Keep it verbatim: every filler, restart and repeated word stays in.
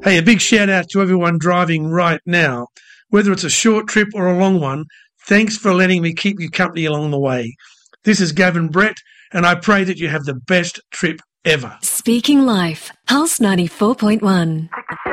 Hey, a big shout out to everyone driving right now. Whether it's a short trip or a long one, thanks for letting me keep you company along the way. This is Gavin Brett, and I pray that you have the best trip ever. Speaking Life, Pulse ninety-four point one.